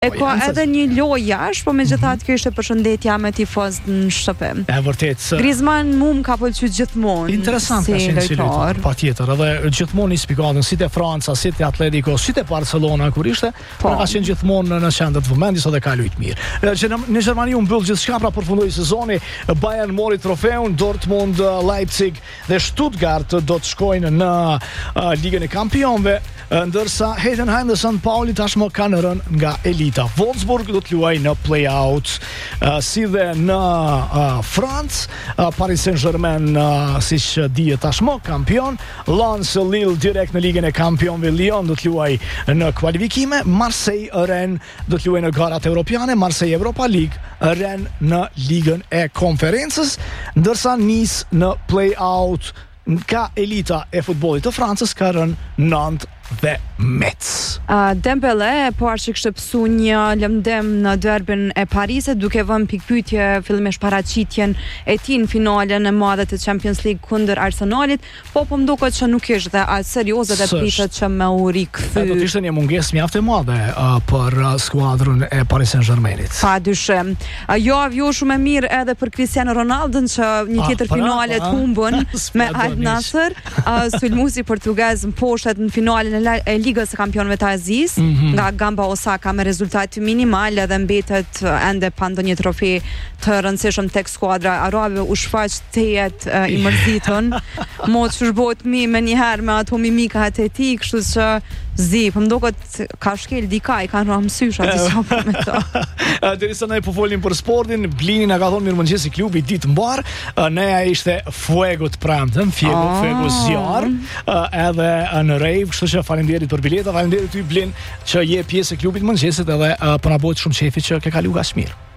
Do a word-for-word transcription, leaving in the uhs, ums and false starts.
E ka edhe një lojë jashtë, po megjithatë kjo ishte përshëndetja me tifozët në shtëpi. E vërtet. Griezmann mu më ka pëlqyer gjithmonë. Interesant ka qenë si lojtar, patjetër, edhe gjithmonë i spikatën si te Franca, si te Atletico, si te Barcelona kur ishte, po ka qenë gjithmonë në qendër të vëmendjes dhe ka luajtur mirë. Në Gjermani u mbyll gjithçka, pra përfundoi sezoni, Bayern mori trofeun, Dortmund, Leipzig dhe Stuttgart do të shkojnë në uh, Ligën e Kampionëve, ndërsa Heidenheim dhe San Pauli tashmë kanë rënë nga elita. Wolfsburg do të luajë në play-out, uh, si dhe në uh, Francë, uh, Paris Saint-Germain uh, siç dihet tashmë kampion, Lens Lille direkt në Ligën e Kampionëve, Lyon do të luajë në kualifikime, Marseille Rennes do të luajë në garat europiane, Marseille Europa League, Rennes në Ligën e Konferencës, ndërsa Nice në play-out ka elita e futbollit të Francës ka rënë Nantes dhe Metz. Uh, Dembele po arshi kishte pësu një lëmdem në derbin e Parisit, duke vënë pikpyetje fillimisht paraqitjen e tij në finalen e madhe të Champions League kundër Arsenalit, po po më duket që nuk ishte dhe aq serioze dhe pritet që me u rikthy. Do të ishte një mungesë mjaft e madhe uh, për uh, skuadrën e Paris Saint-Germainit. Padyshim. Uh, jo avjo shumë e mirë edhe për Cristiano Ronaldo që një tjetër ah, finale të humbën me Al Nassr, uh, sulmuesi portugez mposhtet në finalen e Ligës së Kampionëve të Azisë, mm -hmm. nga Gamba Osaka me rezultat minimal edhe mbetet ende pa ndonjë trofe të rëndësishëm tek skuadra arabe. U shfaq tejet uh, i mërzitën, mos shërbohet mi me njëherë me ato mimikat e tij, kështu që zi, po më duket ka shkel dikaj, kanë rënë mësysh aty çfarë me to. Derisa ne po folim për sportin, Blini na ka thonë mirëmëngjesi klubi ditë mbar, neja ishte fuego të premtëm, fuego, oh. fuego zjarr, edhe në rave, kështu që faleminderit për bileta, faleminderit ty Blin që je pjesë e klubit mëngjesit edhe po na bëhet shumë qefi që ke kaluar kaq mirë.